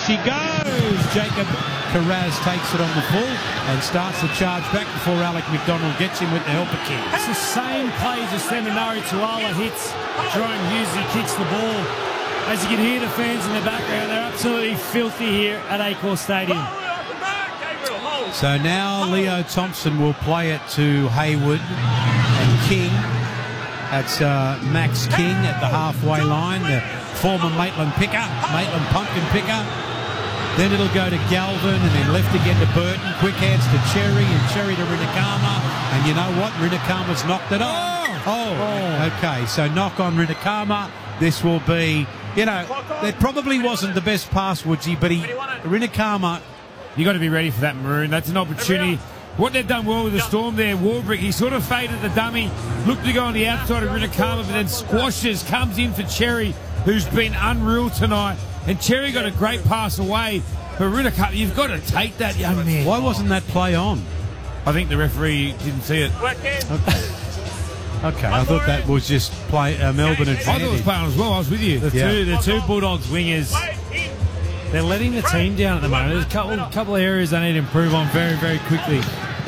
she goes. Jacob Carraz takes it on the full and starts the charge back before Alec McDonald gets him with the helper kick. It's the same play as Seminari Tuala hits Jerome Hughes. He kicks the ball. As you can hear the fans in the background, they're absolutely filthy here at Accor Stadium. So now Leo Thompson will play it to Hayward and King. That's Max King at the halfway line, the former Maitland pumpkin picker. Then it'll go to Galvin and then left again to Burton. Quick hands to Cherry and Cherry to Rinakama. And you know what? Rinakama's knocked it on. Oh, okay. So knock on Rinakama. This will be, you know, that probably wasn't the best pass, Woodsy, but Rinakama. You got to be ready for that, Maroon. That's an opportunity. What they've done well with the Storm there, Warbrick, he sort of faded the dummy, looked to go on the outside of Rinakama, but then squashes, comes in for Cherry, who's been unreal tonight. And Cherry got a great pass away, but Rinakama, you've got to take that, young man. Why wasn't that play on? I think the referee didn't see it. Okay, I thought that was just Melbourne advantage. I thought it was playing as well. I was with you. The two Bulldogs wingers, they're letting the team down at the moment. There's a couple of areas they need to improve on very, very quickly.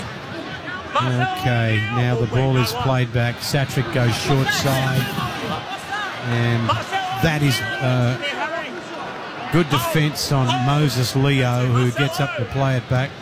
Okay, now the ball is played back. Satrick goes short side. And that is good defence on Moses Leo, who gets up to play it back.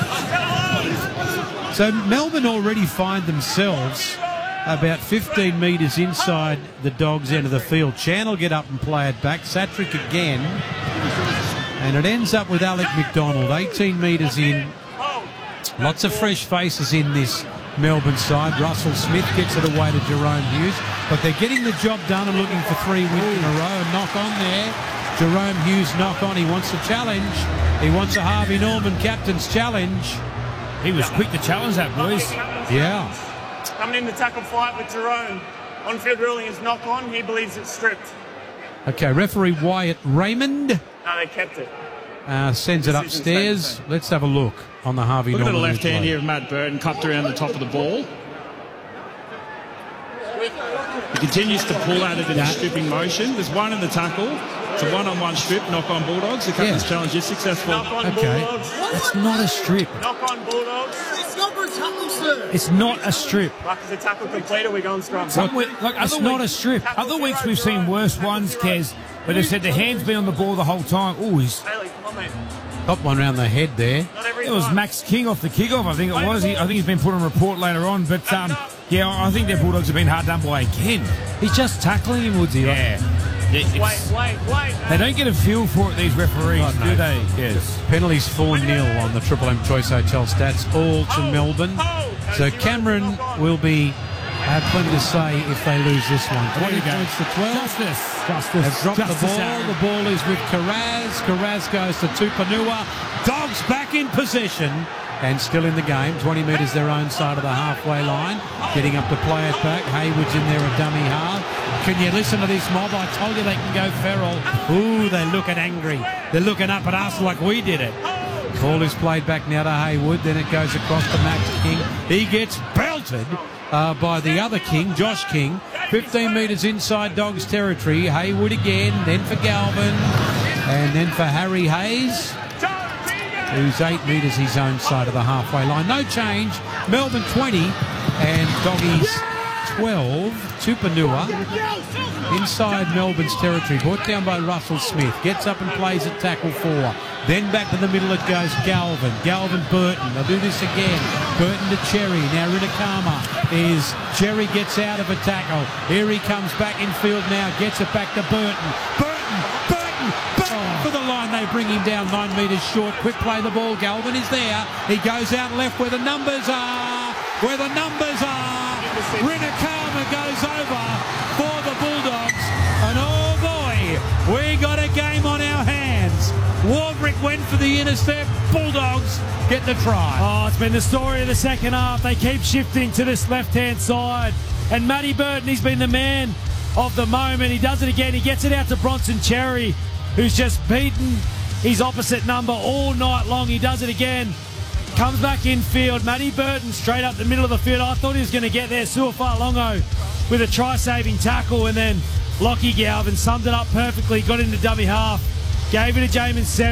So Melbourne already find themselves about 15 metres inside the Dogs' end of the field. Chan will get up and play it back. Satrick again. And it ends up with Alec McDonald, 18 metres in. Lots of fresh faces in this Melbourne side. Russell Smith gets it away to Jerome Hughes. But they're getting the job done and looking for 3 wins in a row. A knock on there. Jerome Hughes knock on. He wants a challenge. He wants a Harvey Norman captain's challenge. He was quick to challenge that, boys. Yeah. Coming in the tackle fight with Jerome. On-field ruling is knock on. He believes it's stripped. Okay, referee Wyatt Raymond. No, they kept it. Sends it upstairs. Let's have a look on the Harvey Norman. Look at the left hand here of Matt Burton, cupped around the top of the ball. He continues to pull at it in a stripping motion. There's one in the tackle. It's a one-on-one strip, knock on Bulldogs. The captain's challenge is successful. Knock on Okay. Bulldogs. That's not a strip. Knock on Bulldogs. It's not for a tackle, sir. It's not a strip. Like, is the tackle completed? We go on scrum. It's not a strip. Other weeks we've seen worse ones, Kez, but they've said the hand's been on the ball the whole time. Oh, Haley, come on, mate. Got one around the head there. Not every it was time. Max King off the kickoff, I think it was. I think he's been put on report later on, but yeah, I think their Bulldogs have been hard done by again. He's just tackling him, Woodsy. Wait. They don't get a feel for it, these referees, do they? Yes. Penalties 4-0 on the Triple M Choice Hotel stats, all to Melbourne. So Cameron will have plenty to say if they lose this one. 20 points to 12. Justice. Has dropped the ball. Aaron. The ball is with Carraz. Carraz goes to Tupanua. Dogs back in possession and still in the game. 20 metres their own side of the halfway line. Getting up to play it back. Hayward's in there a dummy half. Can you listen to this mob? I told you they can go feral. Ooh, they're looking angry. They're looking up at us like we did it. Ball is played back now to Hayward. Then it goes across to Max King. He gets belted by the other King, Josh King. 15 metres inside Dogs territory. Hayward again, then for Galvin, and then for Harry Hayes, who's 8 metres his own side of the halfway line. No change. Melbourne 20 and Doggies 12. Tupanua inside Melbourne's territory. Brought down by Russell Smith. Gets up and plays at tackle 4. Then back to the middle it goes Galvin. Galvin Burton. They'll do this again. Burton to Cherry. Now Rinakama is... Cherry gets out of a tackle. Here he comes back in field now. Gets it back to Burton. Burton for the line. They bring him down 9 metres short. Quick play the ball. Galvin is there. He goes out left where the numbers are. Rinakama goes over for the Bulldogs. And oh boy, we got a game on our hands. Warbrick went for the intercept. Bulldogs get the try. Oh, it's been the story of the second half. They keep shifting to this left-hand side. And Matty Burton, he's been the man of the moment. He does it again. He gets it out to Bronson Cherry, who's just beaten his opposite number all night long. He does it again. Comes back in field. Matty Burton straight up the middle of the field. I thought he was going to get there. Suafa'alongo with a try-saving tackle. And then Lockie Galvin summed it up perfectly. Got into dummy half. Gave it to Jamin Seven.